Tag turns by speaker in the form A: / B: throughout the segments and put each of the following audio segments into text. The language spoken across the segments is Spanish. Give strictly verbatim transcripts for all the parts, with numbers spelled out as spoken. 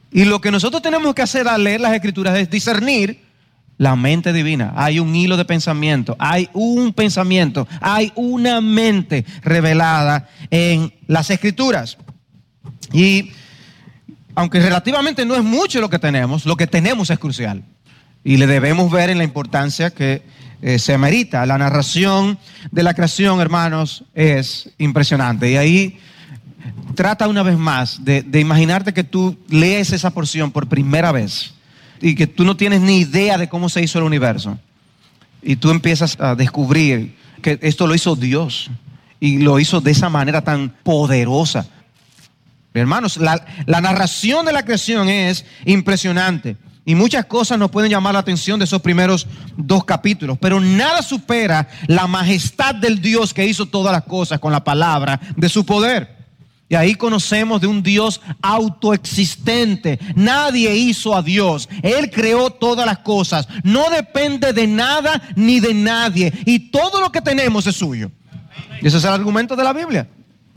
A: Y lo que nosotros tenemos que hacer al leer las Escrituras es discernir la mente divina. Hay un hilo de pensamiento, hay un pensamiento, hay una mente revelada en las Escrituras. Y aunque relativamente no es mucho lo que tenemos, lo que tenemos es crucial. Y le debemos ver en la importancia que eh, se amerita. La narración de la creación, hermanos, es impresionante. Y ahí trata una vez más de, de imaginarte que tú lees esa porción por primera vez y que tú no tienes ni idea de cómo se hizo el universo. Y tú empiezas a descubrir que esto lo hizo Dios y lo hizo de esa manera tan poderosa. Hermanos, la, la narración de la creación es impresionante y muchas cosas nos pueden llamar la atención de esos primeros dos capítulos, pero nada supera la majestad del Dios que hizo todas las cosas con la palabra de su poder. Y ahí conocemos de un Dios autoexistente. Nadie hizo a Dios. Él creó todas las cosas. No depende de nada ni de nadie. Y todo lo que tenemos es suyo. Y ese es el argumento de la Biblia.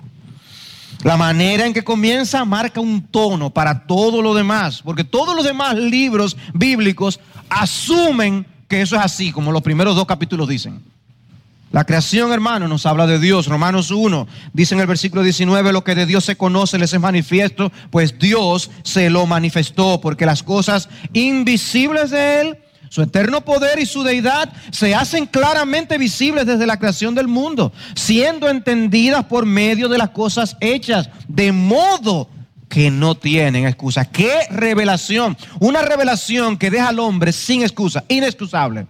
A: La manera en que comienza marca un tono para todo lo demás. Porque todos los demás libros bíblicos asumen que eso es así, como los primeros dos capítulos dicen. La creación, hermano, nos habla de Dios. Romanos uno dice en el versículo diecinueve: lo que de Dios se conoce les es manifiesto, pues Dios se lo manifestó, porque las cosas invisibles de Él, su eterno poder y su deidad, se hacen claramente visibles desde la creación del mundo, siendo entendidas por medio de las cosas hechas, de modo que no tienen excusa. ¡Qué revelación! Una revelación que deja al hombre sin excusa, inexcusable.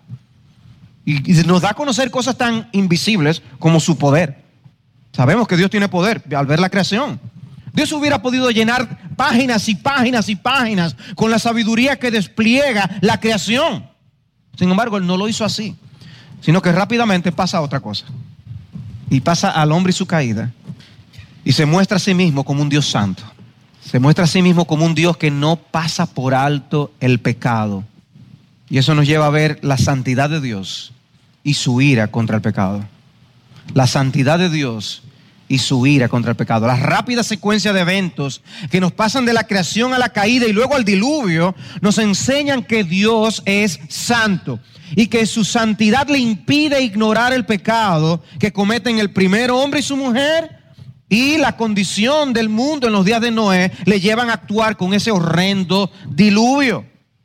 A: Y nos da a conocer cosas tan invisibles como su poder. Sabemos que Dios tiene poder al ver la creación. Dios hubiera podido llenar páginas y páginas y páginas con la sabiduría que despliega la creación. Sin embargo, Él no lo hizo así, sino que rápidamente pasa otra cosa. Y pasa al hombre y su caída. Y se muestra a sí mismo como un Dios santo. Se muestra a sí mismo como un Dios que no pasa por alto el pecado. Y eso nos lleva a ver la santidad de Dios y su ira contra el pecado. La santidad de Dios y su ira contra el pecado. La rápida secuencia de eventos que nos pasan de la creación a la caída y luego al diluvio nos enseñan que Dios es santo y que su santidad le impide ignorar el pecado que cometen el primer hombre y su mujer, y la condición del mundo en los días de Noé le llevan a actuar con ese horrendo diluvio.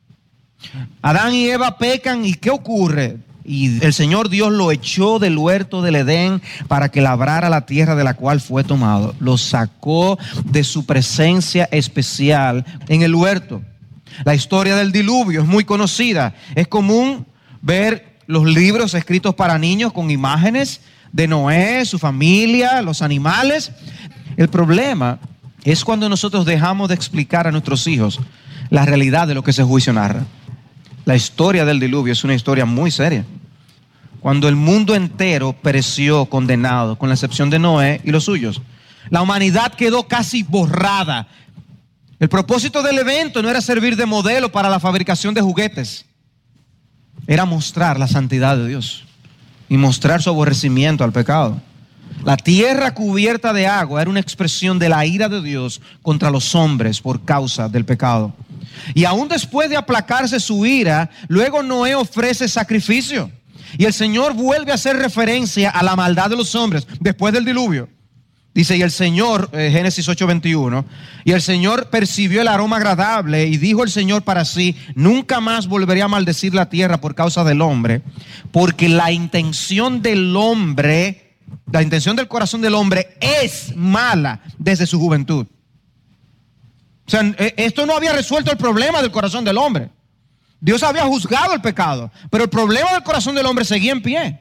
A: Adán y Eva pecan, ¿y qué ocurre? Y el Señor Dios lo echó del huerto del Edén para que labrara la tierra de la cual fue tomado. Lo sacó de su presencia especial en el huerto. La historia del diluvio es muy conocida. Es común ver los libros escritos para niños con imágenes de Noé, su familia, los animales. El problema es cuando nosotros dejamos de explicar a nuestros hijos la realidad de lo que ese juicio narra. La historia del diluvio es una historia muy seria. Cuando el mundo entero pereció condenado, con la excepción de Noé y los suyos. La humanidad quedó casi borrada. El propósito del evento no era servir de modelo para la fabricación de juguetes. Era mostrar la santidad de Dios y mostrar su aborrecimiento al pecado. La tierra cubierta de agua era una expresión de la ira de Dios contra los hombres por causa del pecado. Y aún después de aplacarse su ira, luego Noé ofrece sacrificio. Y el Señor vuelve a hacer referencia a la maldad de los hombres después del diluvio. Dice, y el Señor, eh, Génesis ocho veintiuno, y el Señor percibió el aroma agradable y dijo el Señor para sí: nunca más volveré a maldecir la tierra por causa del hombre, porque la intención del hombre, la intención del corazón del hombre es mala desde su juventud. O sea, esto no había resuelto el problema del corazón del hombre. Dios había juzgado el pecado, pero el problema del corazón del hombre seguía en pie.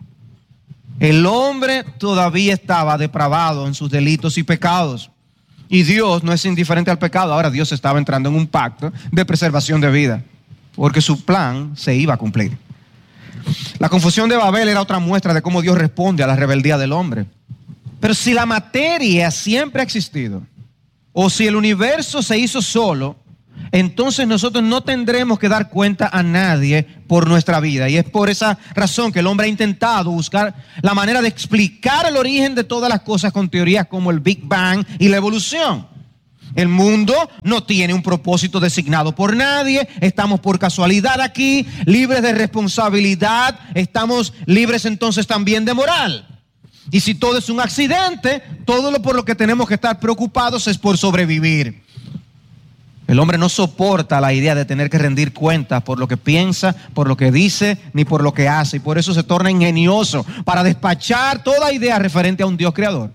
A: El hombre todavía estaba depravado en sus delitos y pecados. Y Dios no es indiferente al pecado. Ahora Dios estaba entrando en un pacto de preservación de vida, porque su plan se iba a cumplir. La confusión de Babel era otra muestra de cómo Dios responde a la rebeldía del hombre. Pero si la materia siempre ha existido, o si el universo se hizo solo, entonces nosotros no tendremos que dar cuenta a nadie por nuestra vida. Y es por esa razón que el hombre ha intentado buscar la manera de explicar el origen de todas las cosas con teorías como el Big Bang y la evolución. El mundo no tiene un propósito designado por nadie. Estamos por casualidad aquí, libres de responsabilidad. Estamos libres entonces también de moral. Y si todo es un accidente, todo lo por lo que tenemos que estar preocupados es por sobrevivir. El hombre no soporta la idea de tener que rendir cuentas por lo que piensa, por lo que dice, ni por lo que hace. Y por eso se torna ingenioso para despachar toda idea referente a un Dios creador.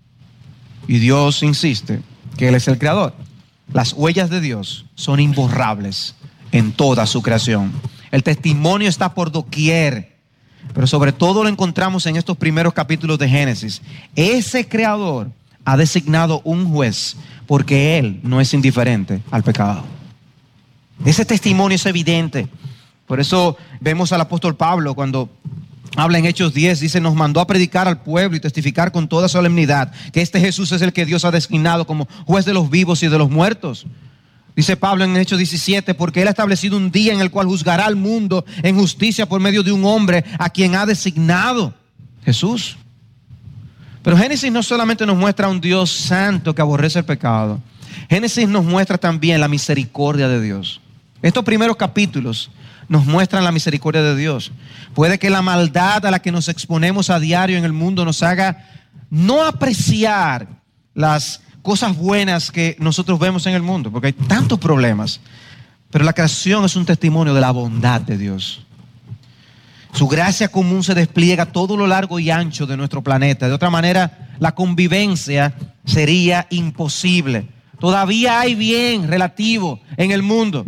A: Y Dios insiste que Él es el creador. Las huellas de Dios son imborrables en toda su creación. El testimonio está por doquier, pero sobre todo lo encontramos en estos primeros capítulos de Génesis. Ese creador ha designado un juez porque Él no es indiferente al pecado. Ese testimonio es evidente. Por eso vemos al apóstol Pablo cuando habla en Hechos diez, dice, nos mandó a predicar al pueblo y testificar con toda solemnidad que este Jesús es el que Dios ha designado como juez de los vivos y de los muertos. Dice Pablo en Hechos diecisiete, porque Él ha establecido un día en el cual juzgará al mundo en justicia por medio de un hombre a quien ha designado, Jesús. Pero Génesis no solamente nos muestra a un Dios santo que aborrece el pecado. Génesis nos muestra también la misericordia de Dios. Estos primeros capítulos nos muestran la misericordia de Dios. Puede que la maldad a la que nos exponemos a diario en el mundo nos haga no apreciar las cosas buenas que nosotros vemos en el mundo, porque hay tantos problemas. Pero la creación es un testimonio de la bondad de Dios. Su gracia común se despliega todo lo largo y ancho de nuestro planeta. De otra manera, la convivencia sería imposible. Todavía hay bien relativo en el mundo.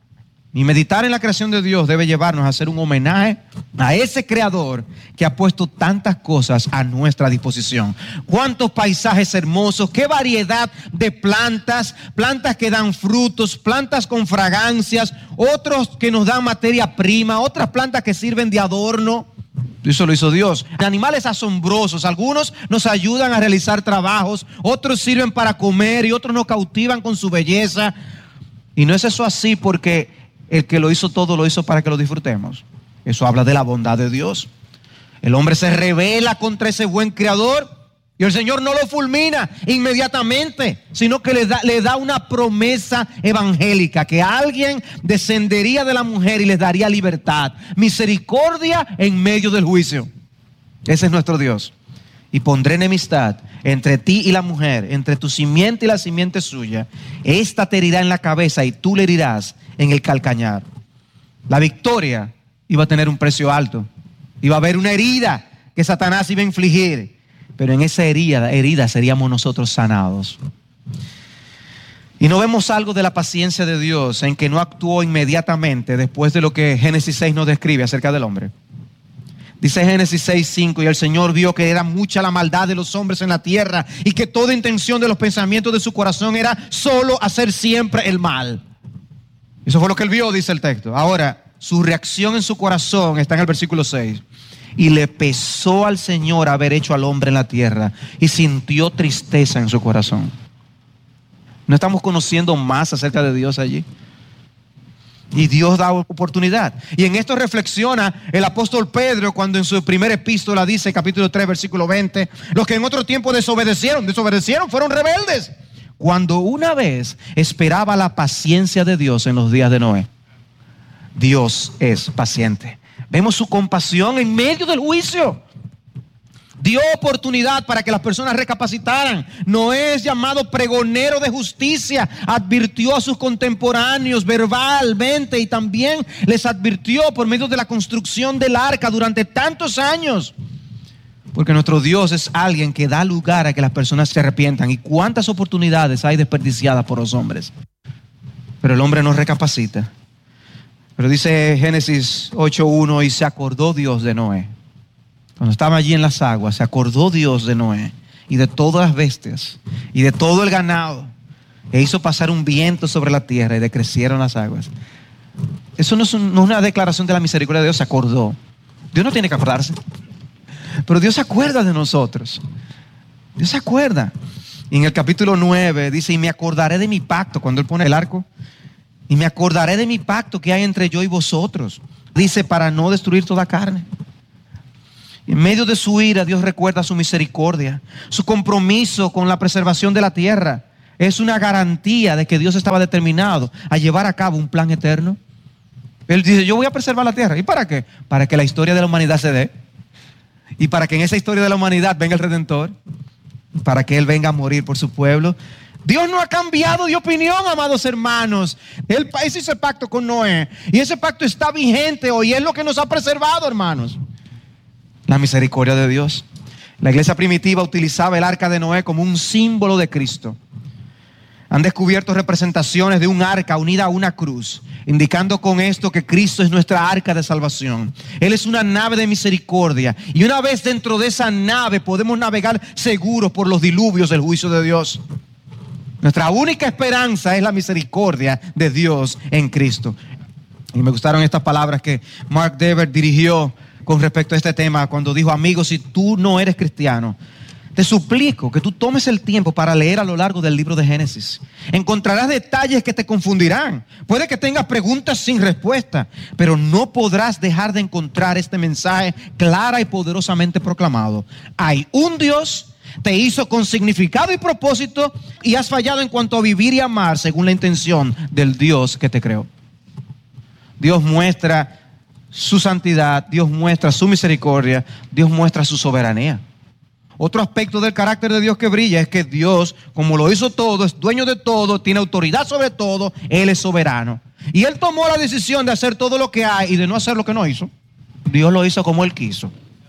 A: Y meditar en la creación de Dios debe llevarnos a hacer un homenaje a ese creador que ha puesto tantas cosas a nuestra disposición. Cuántos paisajes hermosos, qué variedad de plantas, plantas que dan frutos, plantas con fragancias, otros que nos dan materia prima, otras plantas que sirven de adorno. Eso lo hizo Dios. Animales asombrosos, algunos nos ayudan a realizar trabajos, otros sirven para comer y otros nos cautivan con su belleza. Y no es eso así porque el que lo hizo todo lo hizo para que lo disfrutemos. Eso habla de la bondad de Dios. El hombre se rebela contra ese buen creador y el Señor no lo fulmina inmediatamente, sino que le da, le da una promesa evangélica, que alguien descendería de la mujer y les daría libertad, misericordia en medio del juicio. Ese es nuestro Dios. Y pondré enemistad entre ti y la mujer, entre tu simiente y la simiente suya. Esta te herirá en la cabeza y tú le herirás en el calcañar. La victoria iba a tener un precio alto. Iba a haber una herida que Satanás iba a infligir. Pero en esa herida, herida seríamos nosotros sanados. Y no vemos algo de la paciencia de Dios en que no actuó inmediatamente después de lo que Génesis seis nos describe acerca del hombre. Dice Génesis seis cinco, y el Señor vio que era mucha la maldad de los hombres en la tierra y que toda intención de los pensamientos de su corazón era solo hacer siempre el mal. Eso fue lo que él vio, dice el texto. Ahora, su reacción en su corazón está en el versículo seis. Y le pesó al Señor haber hecho al hombre en la tierra y sintió tristeza en su corazón. ¿No estamos conociendo más acerca de Dios allí? Y Dios da oportunidad. Y en esto reflexiona el apóstol Pedro cuando en su primera epístola dice, capítulo tres, versículo veinte, los que en otro tiempo desobedecieron, desobedecieron, fueron rebeldes. Cuando una vez esperaba la paciencia de Dios en los días de Noé. Dios es paciente. Vemos su compasión en medio del juicio. Dio oportunidad para que las personas recapacitaran. Noé es llamado pregonero de justicia. Advirtió a sus contemporáneos verbalmente y también les advirtió por medio de la construcción del arca durante tantos años. Porque nuestro Dios es alguien que da lugar a que las personas se arrepientan. ¿Y cuántas oportunidades hay desperdiciadas por los hombres? Pero el hombre no recapacita. Pero dice Génesis ocho uno, y se acordó Dios de Noé. Cuando estaba allí en las aguas, se acordó Dios de Noé y de todas las bestias y de todo el ganado. E hizo pasar un viento sobre la tierra y decrecieron las aguas. Eso no es, un, no es una declaración de la misericordia de Dios, se acordó. Dios no tiene que acordarse. Pero Dios se acuerda de nosotros. Dios se acuerda. Y en el capítulo nueve dice, y me acordaré de mi pacto, cuando Él pone el arco. Y me acordaré de mi pacto que hay entre yo y vosotros. Dice, para no destruir toda carne. En medio de su ira, Dios recuerda su misericordia, su compromiso con la preservación de la tierra. es una garantía de que Dios estaba determinado a llevar a cabo un plan eterno. Él dice, yo voy a preservar la tierra. ¿Y para qué? Para que la historia de la humanidad se dé. Y para que en esa historia de la humanidad venga el Redentor. Para que Él venga a morir por su pueblo. Dios no ha cambiado de opinión, amados hermanos. Él hizo ese pacto con Noé. Y ese pacto está vigente hoy. Es lo que nos ha preservado, hermanos. La misericordia de Dios. La iglesia primitiva utilizaba el arca de Noé como un símbolo de Cristo. Han descubierto representaciones de un arca unida a una cruz, indicando con esto que Cristo es nuestra arca de salvación. Él es una nave de misericordia. Y una vez dentro de esa nave podemos navegar seguros por los diluvios del juicio de Dios. Nuestra única esperanza es la misericordia de Dios en Cristo. Y me gustaron estas palabras que Mark Dever dirigió con respecto a este tema cuando dijo: amigo, si tú no eres cristiano, te suplico que tú tomes el tiempo para leer a lo largo del libro de Génesis. Encontrarás detalles que te confundirán. Puede que tengas preguntas sin respuesta, pero no podrás dejar de encontrar este mensaje clara y poderosamente proclamado. Hay un Dios, te hizo con significado y propósito, y has fallado en cuanto a vivir y amar según la intención del Dios que te creó. Dios muestra su santidad, Dios muestra su misericordia, Dios muestra su soberanía. Otro aspecto del carácter de Dios que brilla es que Dios, como lo hizo todo, es dueño de todo, tiene autoridad sobre todo, Él es soberano. Y Él tomó la decisión de hacer todo lo que hay y de no hacer lo que no hizo. Dios lo hizo como Él quiso.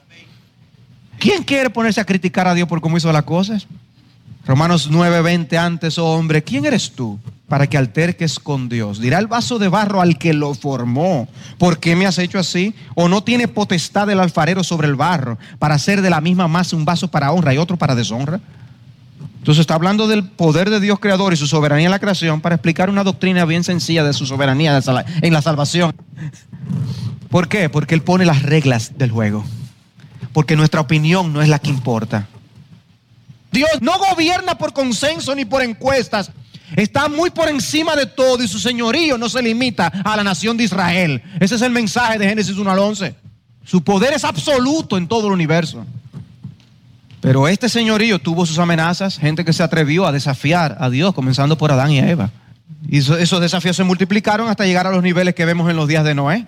A: ¿Quién quiere ponerse a criticar a Dios por cómo hizo las cosas? Romanos nueve veinte, antes, oh hombre, ¿quién eres tú para que alterques con Dios? Dirá el vaso de barro al que lo formó: ¿por qué me has hecho así? ¿O no tiene potestad el alfarero sobre el barro para hacer de la misma masa un vaso para honra y otro para deshonra? Entonces está hablando del poder de Dios creador y su soberanía en la creación para explicar una doctrina bien sencilla de su soberanía en la salvación. ¿Por qué? Porque Él pone las reglas del juego. Porque nuestra opinión no es la que importa. Dios no gobierna por consenso ni por encuestas. Está muy por encima de todo y su señorío no se limita a la nación de Israel. Ese es el mensaje de Génesis uno al once. Su poder es absoluto en todo el universo. Pero este señorío tuvo sus amenazas, gente que se atrevió a desafiar a Dios, comenzando por Adán y Eva. Y esos desafíos se multiplicaron hasta llegar a los niveles que vemos en los días de Noé.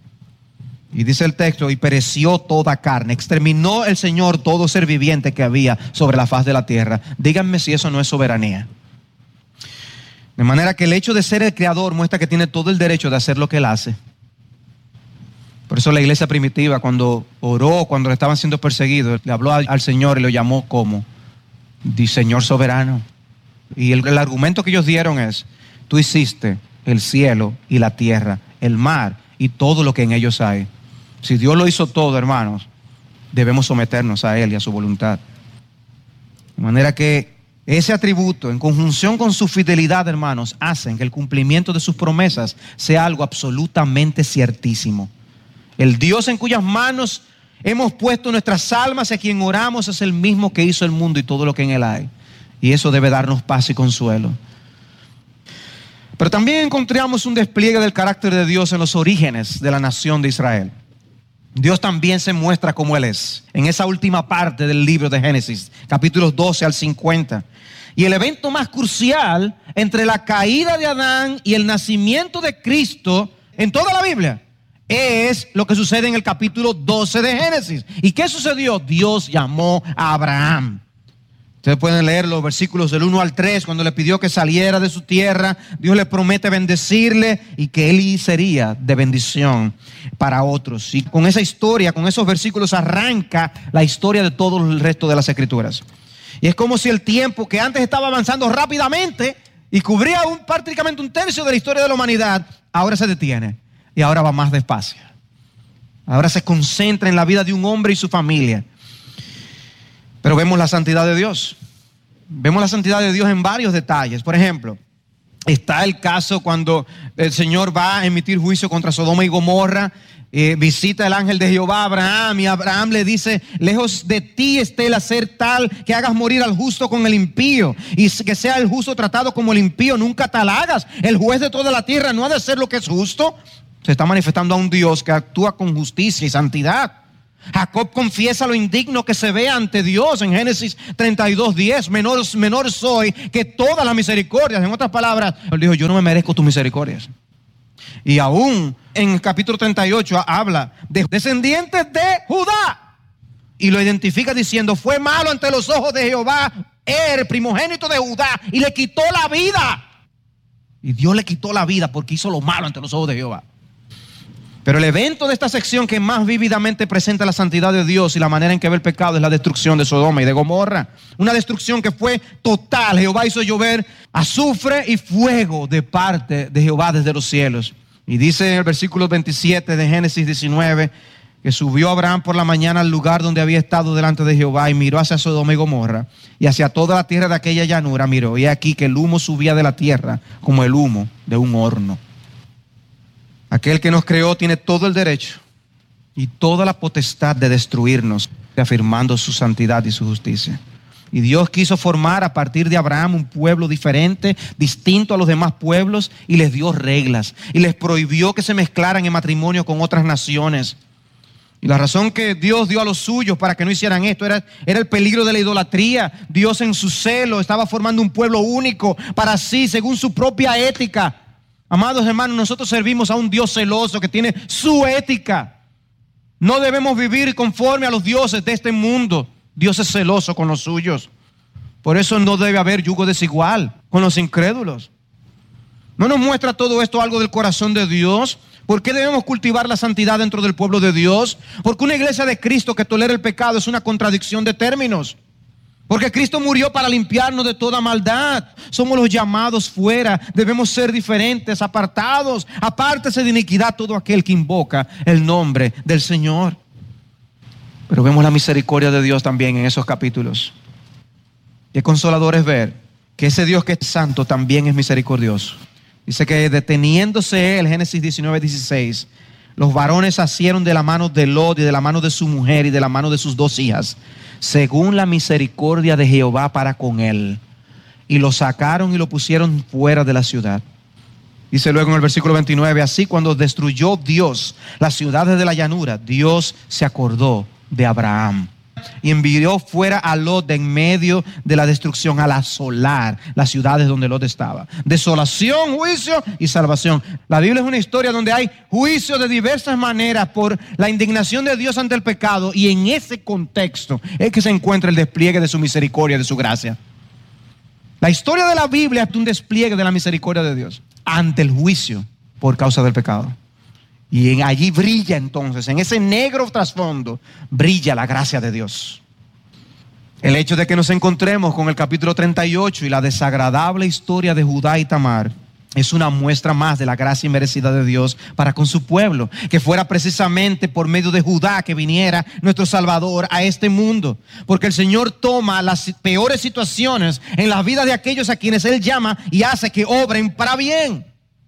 A: Y dice el texto: y pereció toda carne. Exterminó el Señor todo ser viviente que había sobre la faz de la tierra. Díganme si eso no es soberanía. De manera que el hecho de ser el creador muestra que tiene todo el derecho de hacer lo que Él hace. Por eso la iglesia primitiva, cuando oró, cuando le estaban siendo perseguidos, le habló al Señor y lo llamó como di Señor soberano. Y el, el argumento que ellos dieron es: tú hiciste el cielo y la tierra, el mar y todo lo que en ellos hay. Si Dios lo hizo todo, hermanos, debemos someternos a Él y a su voluntad. De manera que ese atributo, en conjunción con su fidelidad, hermanos, hacen que el cumplimiento de sus promesas sea algo absolutamente ciertísimo. El Dios en cuyas manos hemos puesto nuestras almas y a quien oramos es el mismo que hizo el mundo y todo lo que en él hay. Y eso debe darnos paz y consuelo. Pero también encontramos un despliegue del carácter de Dios en los orígenes de la nación de Israel. Dios también se muestra como Él es en esa última parte del libro de Génesis, capítulos doce al cincuenta. Y el evento más crucial entre la caída de Adán y el nacimiento de Cristo en toda la Biblia es lo que sucede en el capítulo doce de Génesis. ¿Y qué sucedió? Dios llamó a Abraham. Ustedes pueden leer los versículos del uno al tres, cuando le pidió que saliera de su tierra. Dios le promete bendecirle y que él sería de bendición para otros. Y con esa historia, con esos versículos, arranca la historia de todo el resto de las Escrituras. Y es como si el tiempo que antes estaba avanzando rápidamente y cubría un, prácticamente un tercio de la historia de la humanidad, ahora se detiene y ahora va más despacio. Ahora se concentra en la vida de un hombre y su familia. Pero vemos la santidad de Dios. Vemos la santidad de Dios en varios detalles. Por ejemplo, está el caso cuando el Señor va a emitir juicio contra Sodoma y Gomorra. Eh, visita el ángel de Jehová a Abraham y Abraham le dice: lejos de ti esté el hacer tal que hagas morir al justo con el impío, y que sea el justo tratado como el impío. Nunca tal hagas. El juez de toda la tierra no ha de hacer lo que es justo. Se está manifestando a un Dios que actúa con justicia y santidad. Jacob confiesa lo indigno que se ve ante Dios en Génesis treinta y dos diez. Menor, menor soy que todas las misericordias. En otras palabras, él dijo, yo no me merezco tus misericordias. Y aún en el capítulo treinta y ocho habla de descendientes de Judá. Y lo identifica diciendo, fue malo ante los ojos de Jehová, el primogénito de Judá, y le quitó la vida. Y Dios le quitó la vida porque hizo lo malo ante los ojos de Jehová. Pero el evento de esta sección que más vívidamente presenta la santidad de Dios y la manera en que ve el pecado es la destrucción de Sodoma y de Gomorra. Una destrucción que fue total. Jehová hizo llover azufre y fuego de parte de Jehová desde los cielos. Y dice en el versículo veintisiete de Génesis diecinueve que subió Abraham por la mañana al lugar donde había estado delante de Jehová y miró hacia Sodoma y Gomorra y hacia toda la tierra de aquella llanura miró. Y aquí que el humo subía de la tierra como el humo de un horno. Aquel que nos creó tiene todo el derecho y toda la potestad de destruirnos, afirmando su santidad y su justicia. Y Dios quiso formar a partir de Abraham un pueblo diferente, distinto a los demás pueblos, y les dio reglas. Y les prohibió que se mezclaran en matrimonio con otras naciones. Y la razón que Dios dio a los suyos para que no hicieran esto era, era el peligro de la idolatría. Dios en su celo estaba formando un pueblo único para sí, según su propia ética. Amados hermanos, nosotros servimos a un Dios celoso que tiene su ética. No debemos vivir conforme a los dioses de este mundo. Dios es celoso con los suyos. Por eso no debe haber yugo desigual con los incrédulos. ¿No nos muestra todo esto algo del corazón de Dios? ¿Por qué debemos cultivar la santidad dentro del pueblo de Dios? Porque una iglesia de Cristo que tolera el pecado es una contradicción de términos. Porque Cristo murió para limpiarnos de toda maldad. Somos los llamados fuera. Debemos ser diferentes, apartados. Apártese de iniquidad todo aquel que invoca el nombre del Señor. Pero vemos la misericordia de Dios también en esos capítulos. Qué consolador es ver que ese Dios que es santo también es misericordioso. Dice que deteniéndose él, Génesis diecinueve dieciséis, los varones asieron de la mano de Lot y de la mano de su mujer y de la mano de sus dos hijas, según la misericordia de Jehová para con él, y lo sacaron y lo pusieron fuera de la ciudad. Dice luego en el versículo veintinueve, así cuando destruyó Dios las ciudades de la llanura, Dios se acordó de Abraham y envió fuera a Lot de en medio de la destrucción, al asolar las ciudades donde Lot estaba. Desolación, juicio y salvación. La Biblia es una historia donde hay juicio de diversas maneras por la indignación de Dios ante el pecado, y en ese contexto es que se encuentra el despliegue de su misericordia, de su gracia. La historia de la Biblia es un despliegue de la misericordia de Dios ante el juicio por causa del pecado. Y en allí brilla entonces, en ese negro trasfondo, brilla la gracia de Dios. El hecho de que nos encontremos con el capítulo treinta y ocho y la desagradable historia de Judá y Tamar es una muestra más de la gracia inmerecida de Dios para con su pueblo, que fuera precisamente por medio de Judá que viniera nuestro Salvador a este mundo. Porque el Señor toma las peores situaciones en la vida de aquellos a quienes Él llama y hace que obren para bien.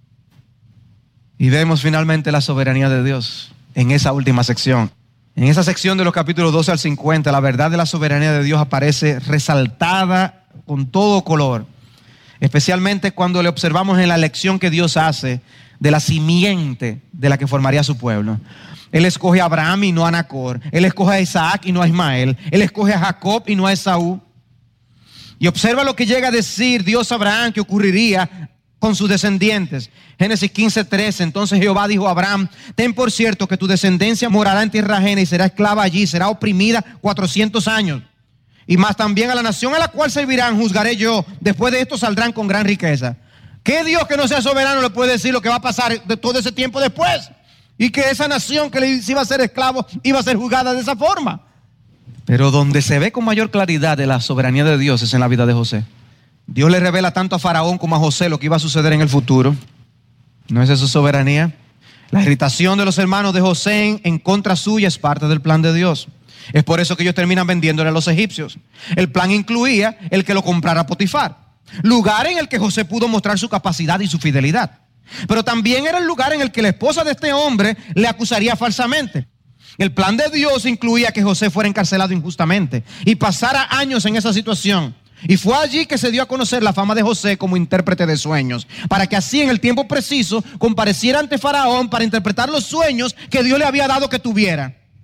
A: Y vemos finalmente la soberanía de Dios en esa última sección. En esa sección de los capítulos doce al cincuenta, la verdad de la soberanía de Dios aparece resaltada con todo color. Especialmente cuando le observamos en la elección que Dios hace de la simiente de la que formaría su pueblo. Él escoge a Abraham y no a Nacor. Él escoge a Isaac y no a Ismael. Él escoge a Jacob y no a Esaú. Y observa lo que llega a decir Dios a Abraham que ocurriría con sus descendientes. Génesis quince trece, entonces Jehová dijo a Abraham, ten por cierto que tu descendencia morará en tierra ajena y será esclava allí, será oprimida cuatrocientos años. Y más también a la nación a la cual servirán juzgaré yo, después de esto saldrán con gran riqueza. ¿Qué Dios que no sea soberano le puede decir lo que va a pasar de todo ese tiempo después? Y que esa nación que les iba a ser esclavo iba a ser juzgada de esa forma. Pero donde se ve con mayor claridad de la soberanía de Dios es en la vida de José. Dios le revela tanto a Faraón como a José lo que iba a suceder en el futuro. ¿No es eso soberanía? La irritación de los hermanos de José en, en contra suya es parte del plan de Dios. Es por eso que ellos terminan vendiéndole a los egipcios. El plan incluía el que lo comprara Potifar, lugar en el que José pudo mostrar su capacidad y su fidelidad. Pero también era el lugar en el que la esposa de este hombre le acusaría falsamente. El plan de Dios incluía que José fuera encarcelado injustamente y pasara años en esa situación. Y fue allí que se dio a conocer la fama de José como intérprete de sueños, para que así en el tiempo preciso compareciera ante Faraón para interpretar los sueños que Dios le había dado que tuviera.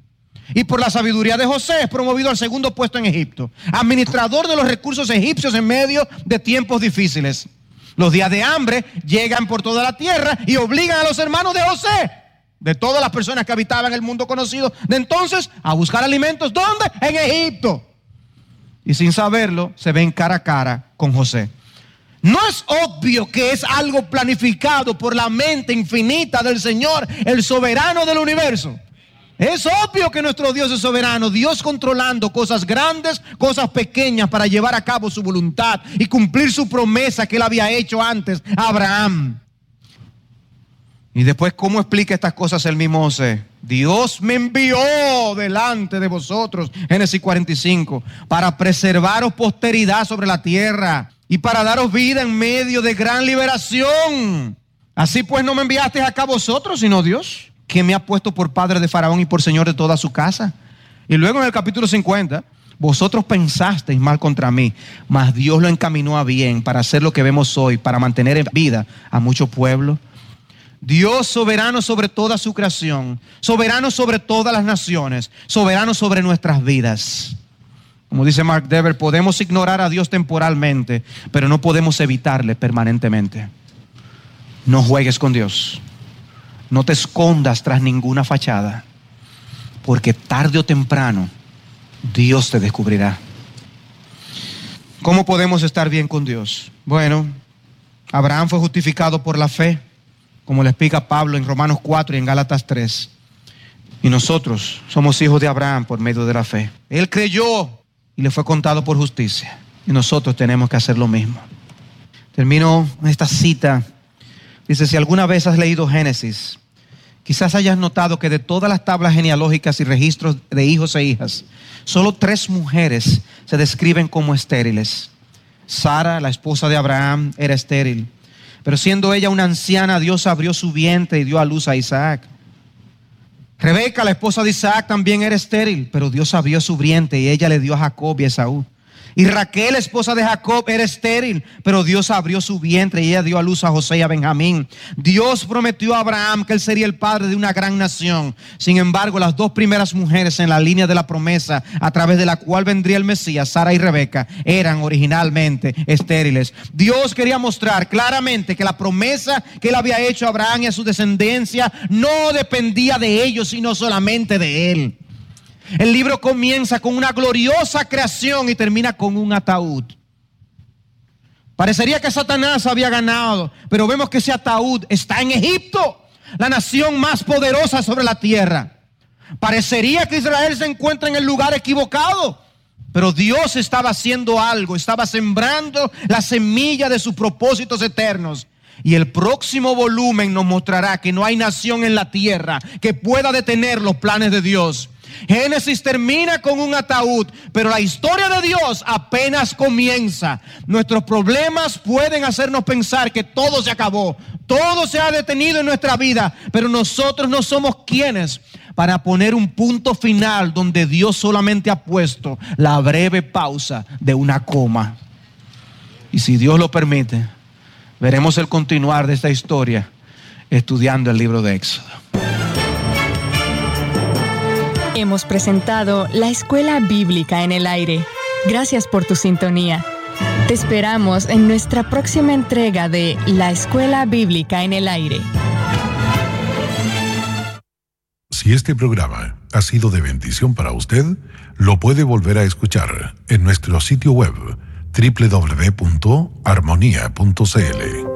A: y por la sabiduría de José es promovido al segundo puesto en Egipto, administrador de los recursos egipcios en medio de tiempos difíciles. Los días de hambre llegan por toda la tierra y obligan a los hermanos de José, de todas las personas que habitaban el mundo conocido de entonces, a buscar alimentos. ¿Dónde? En Egipto. Y sin saberlo, se ven cara a cara con José. ¿No es obvio que es algo planificado por la mente infinita del Señor, el soberano del universo? Es obvio que nuestro Dios es soberano, Dios controlando cosas grandes, cosas pequeñas para llevar a cabo su voluntad y cumplir su promesa que él había hecho antes a Abraham. Y después, ¿cómo explica estas cosas el mismo José? Dios me envió delante de vosotros, Génesis cuarenta y cinco, para preservaros posteridad sobre la tierra y para daros vida en medio de gran liberación. Así pues no me enviasteis acá vosotros, sino Dios, que me ha puesto por padre de Faraón y por señor de toda su casa. Y luego en el capítulo cincuenta, vosotros pensasteis mal contra mí, mas Dios lo encaminó a bien para hacer lo que vemos hoy, para mantener en vida a mucho pueblo. Dios soberano sobre toda su creación, soberano sobre todas las naciones, soberano sobre nuestras vidas. Como dice Mark Dever, podemos ignorar a Dios temporalmente, pero no podemos evitarle permanentemente. No juegues con Dios. No te escondas tras ninguna fachada, porque tarde o temprano Dios te descubrirá. ¿Cómo podemos estar bien con Dios? Bueno, Abraham fue justificado por la fe, como le explica Pablo en Romanos cuatro y en Gálatas tres. Y nosotros somos hijos de Abraham por medio de la fe. Él creyó y le fue contado por justicia. Y nosotros tenemos que hacer lo mismo. Termino esta cita. Dice, si alguna vez has leído Génesis, quizás hayas notado que de todas las tablas genealógicas y registros de hijos e hijas, solo tres mujeres se describen como estériles. Sara, la esposa de Abraham, era estéril. Pero siendo ella una anciana, Dios abrió su vientre y dio a luz a Isaac. Rebeca, la esposa de Isaac, también era estéril, pero Dios abrió su vientre y ella le dio a Jacob y a Esaú. Y Raquel, esposa de Jacob, era estéril, pero Dios abrió su vientre y ella dio a luz a José y a Benjamín. Dios prometió a Abraham que él sería el padre de una gran nación. Sin embargo, las dos primeras mujeres en la línea de la promesa a través de la cual vendría el Mesías, Sara y Rebeca, eran originalmente estériles. Dios quería mostrar claramente que la promesa que él había hecho a Abraham y a su descendencia no dependía de ellos, sino solamente de él. El libro comienza con una gloriosa creación y termina con un ataúd. Parecería que Satanás había ganado, pero vemos que ese ataúd está en Egipto, la nación más poderosa sobre la tierra. Parecería que Israel se encuentra en el lugar equivocado, pero Dios estaba haciendo algo, estaba sembrando la semilla de sus propósitos eternos. Y el próximo volumen nos mostrará que no hay nación en la tierra que pueda detener los planes de Dios. Génesis termina con un ataúd, pero la historia de Dios apenas comienza. Nuestros problemas pueden hacernos pensar que todo se acabó, todo se ha detenido en nuestra vida, pero nosotros no somos quienes para poner un punto final donde Dios solamente ha puesto la breve pausa de una coma. Y si Dios lo permite, veremos el continuar de esta historia estudiando el libro de Éxodo.
B: Hemos presentado la Escuela Bíblica en el Aire. Gracias por tu sintonía. Te esperamos en nuestra próxima entrega de La Escuela Bíblica en el Aire.
C: Si este programa ha sido de bendición para usted, lo puede volver a escuchar en nuestro sitio web doble u doble u doble u punto armonía punto c l.